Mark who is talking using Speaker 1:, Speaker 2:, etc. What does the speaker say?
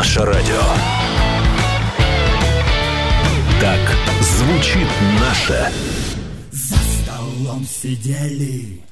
Speaker 1: Наше радио. Так звучит наше.
Speaker 2: За столом сидели